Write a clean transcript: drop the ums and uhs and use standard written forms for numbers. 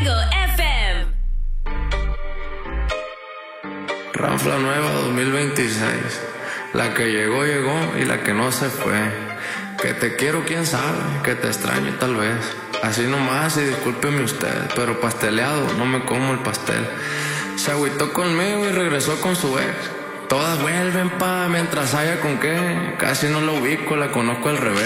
FM. Ranfla nueva 2026. La que llegó, llegó y la que no se fue. Que te quiero, quién sabe, que te extraño tal vez. Así nomás y discúlpeme usted, pero pasteleado, no me como el pastel. Se agüitó conmigo y regresó con su ex. Todas vuelven mientras haya con qué. Casi no la ubico, la conozco al revés.